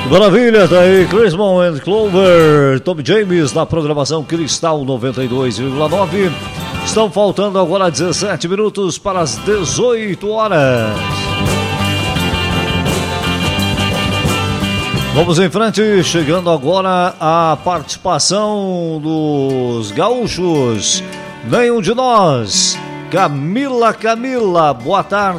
Maravilha, tá aí Chrisman and Clover, Tom James na programação Cristal 92,9. Estão faltando agora 17 minutos para as 18 horas. Vamos em frente, chegando agora a participação dos gaúchos. Nenhum de nós. Camila, boa tarde.